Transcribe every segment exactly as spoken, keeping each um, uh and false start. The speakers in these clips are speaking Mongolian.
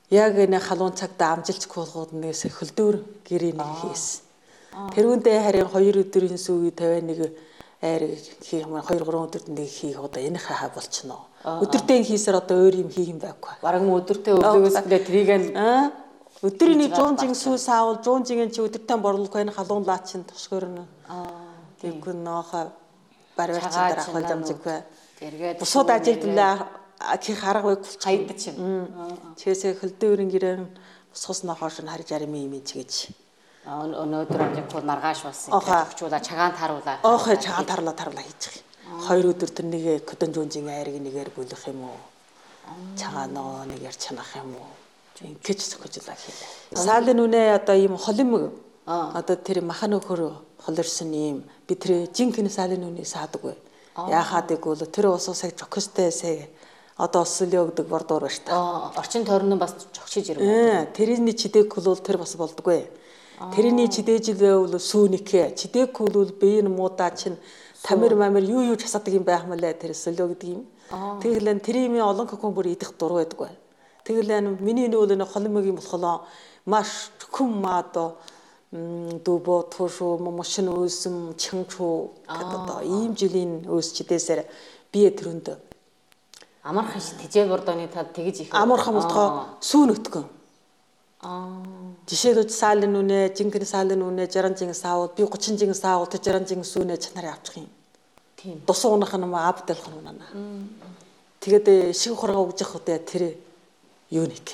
Яг энэ халуун цагта амжилт болгоод нэгээс хөлдөөр гэрийн хийсэн. Тэрүүндээ харин хоёр өдрийн сүүгийн тавиа нэг айр хийх маань хоёр гурван өдөрт нэг хийх одоо энэ хаа болчихно. Өдөртөө хийсээр одоо өөр юм хийх юм байхгүй. Бараг нь өдөртөө өвлөгөөс трийг нь өдрийн нэг жуунжин сүү саавал жуунжин чи өдөртөө борлуулах энэ халуун лаа чин тосгоор нь. Тэггүй нөөхө барварч дараа хөлдамжиггүй. Тэгээд бусууд ажилдлаа их харгагүй хайдаг юм. Чээсээ хөлдөөрийн гэрэн босгос нохоош нь харж арим юм чигэж. Өнөөдөр амжиггүй маргааш болсон. Өгчүүлээ чагаан таруулаа. Оохоо чагаан таруулаа таруулаа хийчих. Хоёр өдөр тэр нэг көдөн жуунжин айрыг нэгээр гүлэх юм уу? Чагааноо нэгээр чанах юм уу? Ингэж зөвхөжлаа хийлээ. Саалын үнэ одоо ийм холимог одоо тэр махан нөхөр холирсон ийм би тэр жинхэнэ саалын үнэ саадаггүй. Яахад гэвэл тэр ус усыг жохистэй сая одоо өсөл өгдөг бордуур ба штэ. Орчин тойрон нь бас жогшиж ирвэ. Тэрний чидэг бол тэр бас болдгоо. Тэрний чидээжил бол сүүнийхэ чидэг бол биеийн муудаа чин тамир мамир юу юу часадаг юм байх мөлий тэр өсөл өгдөг юм. Тэгэлэн тэр юм олон хүн бүр идэх дур байдаггүй. Тэгэлэн миний нөөл нэг холимог юм болохоо маш хүм маадо дубо тушуу мошин өсөм чанчуу одоо ийм жилийн өс чидээсээр бие төрөнд амархан тэжээ бордооны тал тэгж их амархан болтгоо сүүн өтгөн. Аа жишээлбэл саалын үнэ жинхэнэ саалын үнэ жаран жин саавал би гучин жин саавал тэр жаран жин сүүнэ чанараа авчих юм. Тийм. Дус уунах нь аавдалх нь унана. Тэгээд шиг хургаа өгж явах үедээ тэр юу нэг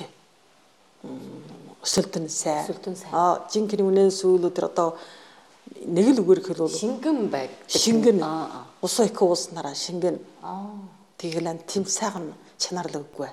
өсөлтөн сайн. Аа жинхэнэ үнэн сүүл өдөр одоо нэг л үгээр хэлвэл шингэн байг. Шингэн. Ус их ууснараа шингэн. Аа тэгэлэн тийм сайхан чанарлagгүй.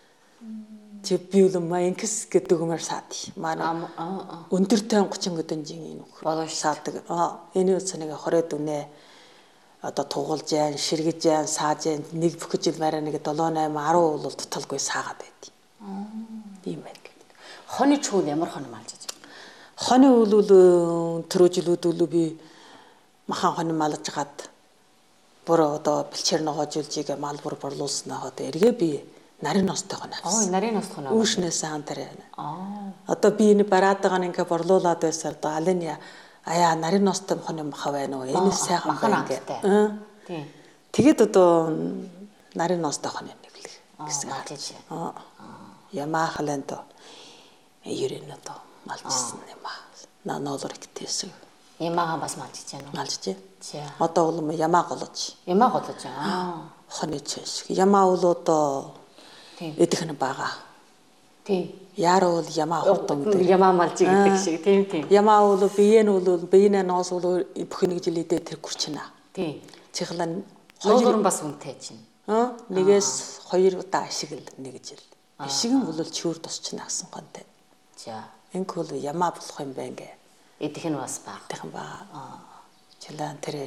Тэг би бол маянкс гэдэг юмар саад. Манай өндөртэй гучин гэдэг жин энэ болоо саадаг. Аа энэ үснийг хороод үнэ одоо тугуулж яан, ширгэж яан, сааж яан нэг бүх жил мараа нэг семь восемь десять бол туталгүй саагаад байд. Аа ийм байг. Хоны чүүл ямар хон малж аж? Хоны үл түрүү жилүүд үл би махан хоны малж гад бүр одоо бэлчээр ногоожулжийг мал бүр борлуулснаа одоо эргээ би нарийн ностой хоноо. Аа нарийн ност хоноо. Үүшнээс хантар. Аа одоо би энэ бараад байгаа нь ингээ борлуулад байсаар одоо алиня аяа нарийн ностой хоно маха байна уу? Энэ сайхан байна гэ. Аа. Тийм. Тэгэд одоо нарийн ностой хоно нэглэх гэсэн гэж. Аа. Ямаа халент ерэн одоо малжсэн юм аа. Наноолор ихтэйсэн. Ямаага бас малжиж байна уу? Малжиж. За. Одоо бол ямаа голож. Ямаа голож аа. Хоны чэс. Ямаа бол одоо эдэх нь бага. Тийм. Яаруу бол ямаа хурдан. Ямаа малжиг гэдэг шиг тийм тийм. Ямаа бол биеэ нь бол биенээ ноос бол бүх нэг жилдээ тэр гүрчнэ. Тийм. Чихлан хоёр бас үнэтэй чинь. Аа нэгээс хоёр удаа ашигл нэг жил. Ашигэн бол чөөр тусчна гэсэн гонтэй. За. Энх бол ямаа болох юм байна гэ. Эдэх нь бас баг. Эдэх нь баг. Аа. Жилэн тэр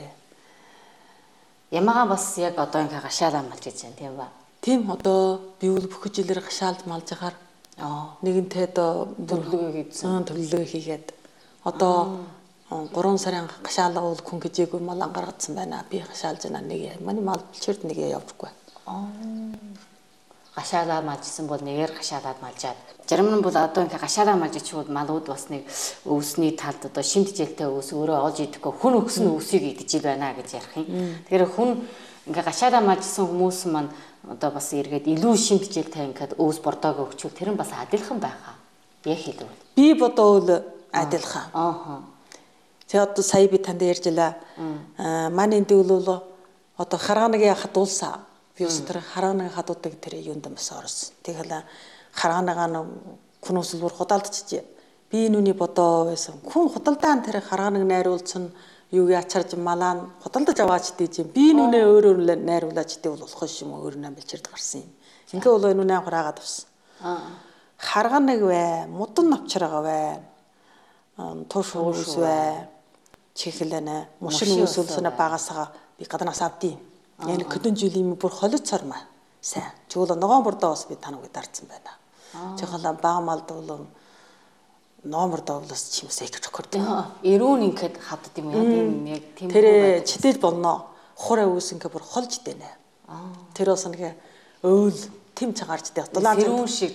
ямаага бас яг одоо ингээ гашаалаа малж гэж байна тийм ба. Тийм одоо би бол бүх жилээр гашаалд малж агаар аа нэгэнтээ одоо төрлөгөө хийдсэн. Төрлөгөө хийгээд одоо гурван сарын гашаалаа бол хүн гэжээгүй мал ангаргацсан байна. Би гашаалж байна нэг манай мал бэлчээрд нэг явчихгүй. Аа гашаалаа малжсан бол нэгээр гашаалаад малжаад зарим нь бол одоо ингээ гашаалаа малж чивүүд малууд бас нэг өвсний талд одоо шимт жилтэй өвс өөрөө олж идэхгүй хүн өгсөн өвсийг идэж ил байна гэж ярих юм. Тэгэхээр хүн ингээ гашаалаа малжсан хүмүүс маань одоо бас эргээд илүү шимт жилтэй ингээд өвс бордоог өгчүүл тэр нь бас адилхан байхаа. Яг хэлвэл. Би бодвол адилхан. Аа. Тэгээ одоо сая би танд ярьжлаа. Аа манай энд бол одоо харганагийн хадуулсаа би ус тэр харганагийн хадуудаг тэр юунд бас орсон. Тэгэхээр харганагаа нь хүн өсөлбөр худалдчихжээ. Би нүуний бодоо байсан. Хүн худалдаан тэр харганаг найруулсан юу ячаарж малаа худалдаж аваач дий юм. Би нүнээ өөрөө найруулаач дий бол болох юм өөр нам бэлчэрд гарсан юм. Ингээ бол энэ нүнээ хураагаад авсан. Аа. Харганаг бай, мудан навчрага бай. Туш уус бай. Чихлэнэ, мушин үсэлснэ багасаа би гаднаас авдیں۔ Энэ хэдэн жилийн бүр холиц цармаа. Сайн. Чигүүл ногоон бордоо бас би таныг дарцсан байна. Чихлэн бага малд бол номер давлаас чимсээ гэж өгөрдөө. Эрүүн ингээд хавдд юм яа яг тийм. Тэр чидэл болно. Хураа үс ингээ бүр холж дэнэ. Тэр бас нэг өөл тэм чагарч дээ. Дулаан шиг